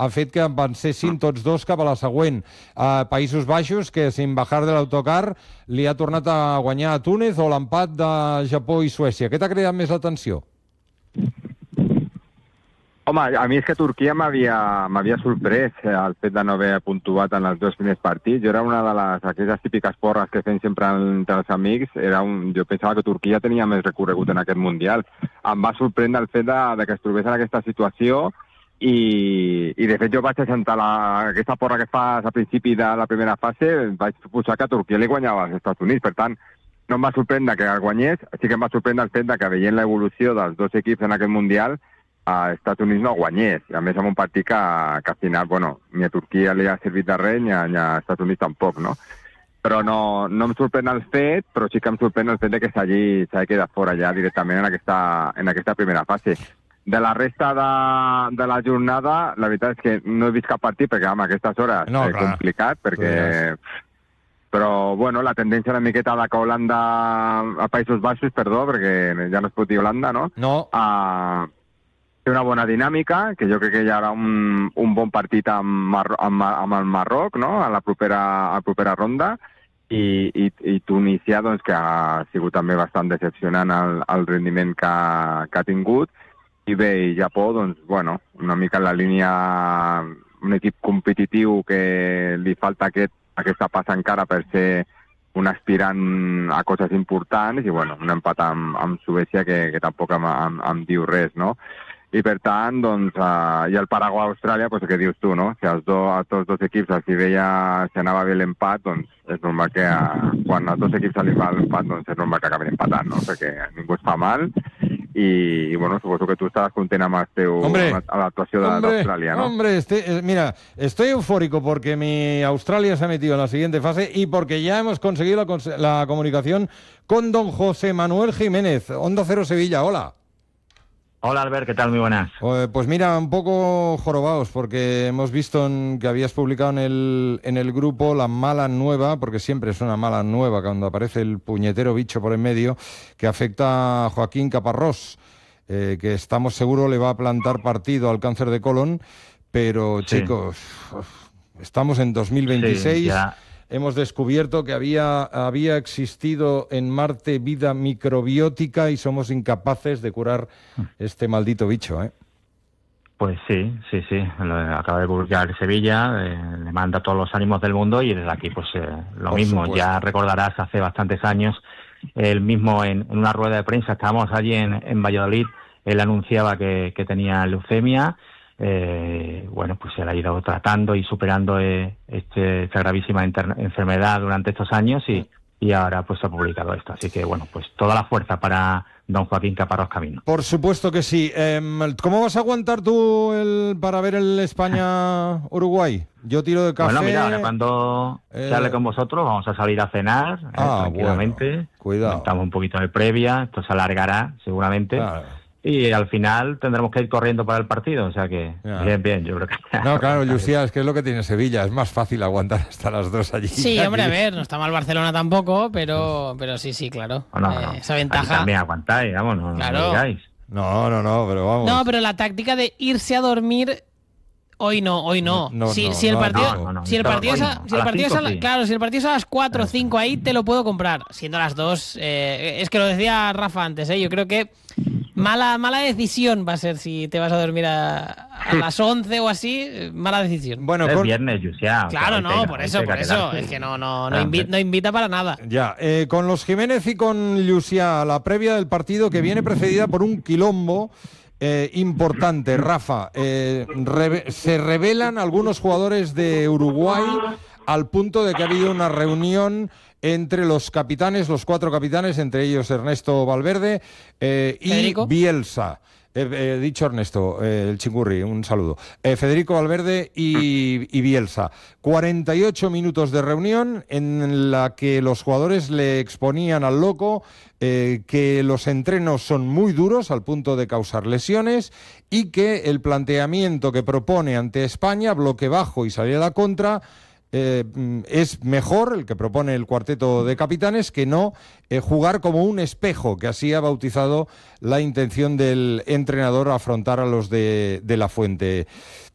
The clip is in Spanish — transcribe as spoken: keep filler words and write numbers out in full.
ha fet que avancessin tots dos cap a la següent. Uh, Països Baixos, que sin bajar de l'autocar li ha tornat a guanyar a Túnez, o l'empat de Japó i Suècia. Què t'ha cridat més l'atenció? Home, a mi és que Turquia m'havia m'havia sorprès eh, el fet de no haver puntuat en els dos primers partits. Jo era una de les aquelles típiques porres que fem sempre entre els amics. Era un, jo pensava que Turquia tenia més recorregut en aquest Mundial. Em va sorprendre el fet de, de que es trobés en aquesta situació i, i de fet jo vaig assentar la, aquesta porra que fas a principi de la primera fase, vaig posar que Turquia li guanyava als Estats Units. Per tant, no em va sorprendre que el guanyés, sí que em va sorprendre el fet de que veient l'evolució dels dos equips en aquest Mundial, a Estats Units no guanyés, a més amb un partit que, que al final, bueno, ni a Turquia li ha servit de res, ni a, ni a Estats Units tampoc, no? Però no, no em sorprèn el fet, però sí que em sorprèn el fet de que s'hagi quedat fora ja directament en aquesta, en aquesta primera fase. De la resta de, de la jornada, la veritat és que no he vist cap partit, perquè home, a aquestes hores no, és complicat, perquè... Però, bueno, la tendència una miqueta de que Holanda, a Països Baixos, perdó, perquè ja no es pot dir Holanda, no? No. Uh, té una bona dinàmica, que jo crec que hi haurà un, un bon partit amb, Mar amb, amb el Marroc, no?, a la propera, a la propera ronda, i, i, i Tunisia, doncs, que ha sigut també bastant decepcionant el, el rendiment que, que ha tingut, i bé, i Japó, doncs, bueno, una mica en la línia, un equip competitiu que li falta aquest, aquesta passa encara per ser un aspirant a coses importants, i bueno, un empat amb, amb Suècia que, que tampoc em, em, em diu res, no? I per tant, doncs, uh, i el Paraguai-Austràlia, doncs, que dius tu, no? Si els do, a tots dos equips els hi veia, si anava bé l'empat, doncs és normal que uh, quan als dos equips li va l'empat, doncs és normal que acabin empatant, no? Perquè ningú es fa mal, i, i bueno, suposo que tu estàs content amb, el teu, hombre, amb l'actuació d'Austràlia, ¿no? Hombre, este, eh, mira, estoy eufórico porque mi Australia se ha metido en la siguiente fase y porque ya hemos conseguido la, la comunicación con don José Manuel Jiménez, Onda Cero Sevilla. Hola. Hola Albert, ¿qué tal? Muy buenas. Pues mira, un poco jorobados, porque hemos visto en, que habías publicado en el, en el grupo la mala nueva, porque siempre es una mala nueva cuando aparece el puñetero bicho por en medio, que afecta a Joaquín Caparrós, eh, que estamos seguros le va a plantar partido al cáncer de colon, pero sí. Chicos, estamos en dos mil veintiséis... Sí, ya. Hemos descubierto que había, había existido en Marte vida microbiótica y somos incapaces de curar este maldito bicho, ¿eh? Pues sí, sí, sí. Lo acaba de publicar Sevilla, eh, le manda todos los ánimos del mundo y desde aquí pues eh, lo Por mismo. Supuesto. Ya recordarás, hace bastantes años, él mismo en, en una rueda de prensa, estábamos allí en, en Valladolid, él anunciaba que, que tenía leucemia. Eh, bueno, pues se la ha ido tratando y superando eh, este, esta gravísima enfermedad durante estos años y, y ahora pues se ha publicado esto. Así que, bueno, pues toda la fuerza para don Joaquín Caparrós Camino. Por supuesto que sí. Eh, ¿Cómo vas a aguantar tú el, para ver el España-Uruguay? Yo tiro de café... Bueno, mira, ahora cuando eh... se hable con vosotros vamos a salir a cenar ah, eh, tranquilamente. Bueno, cuidado. Estamos un poquito de previa, esto se alargará seguramente. Claro. Y al final tendremos que ir corriendo para el partido, o sea que ya. bien, bien, yo creo que... No, claro, Lucía, es que es lo que tiene Sevilla, es más fácil aguantar hasta las dos allí. Sí, hombre, a ver, no está mal Barcelona tampoco, pero pero sí, sí, claro. No, no, eh, no. Esa ventaja... Aquí también aguantáis, vamos, no, claro. no lo digáis. No, no, no, pero vamos. No, pero la táctica de irse a dormir... Hoy no, hoy no. no, si, no si el no, partido, no, no, si el partido es a, si el partido es a, sí. claro, si el partido es a las cuatro o cinco ahí te lo puedo comprar. Siendo las dos, eh, es que lo decía Rafa antes, eh, yo creo que mala mala decisión va a ser si te vas a dormir a, a las once o así, mala decisión. Bueno, es con... viernes, Yusia. Claro, o sea, no, tenga, por eso, por eso, es que no no no, ah, invi no invita para nada. Ya, eh, con los Jiménez y con Llucia, la previa del partido que viene precedida por un quilombo Eh, importante, Rafa. Eh, re se revelan algunos jugadores de Uruguay al punto de que ha habido una reunión entre los capitanes, los cuatro capitanes, entre ellos Ernesto Valverde eh, y ¿Federico? Bielsa. He eh, eh, dicho Ernesto, eh, el chingurri, un saludo. Eh, Federico Valverde y, y Bielsa. cuarenta y ocho minutos de reunión en la que los jugadores le exponían al loco eh, que los entrenos son muy duros al punto de causar lesiones y que el planteamiento que propone ante España, bloque bajo y salir a la contra, Eh, es mejor el que propone el cuarteto de capitanes que no eh, jugar como un espejo, que así ha bautizado la intención del entrenador a afrontar a los de, de la Fuente.